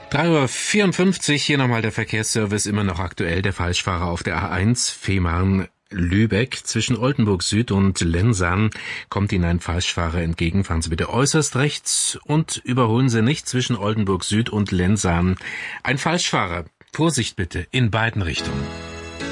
3:54 Uhr, hier nochmal der Verkehrsservice, immer noch aktuell. Der Falschfahrer auf der A1 Fehmarn-Lübeck zwischen Oldenburg Süd und Lensahn kommt Ihnen ein Falschfahrer entgegen. Fahren Sie bitte äußerst rechts und überholen Sie nicht zwischen Oldenburg Süd und Lensahn. Ein Falschfahrer. Vorsicht bitte in beiden Richtungen.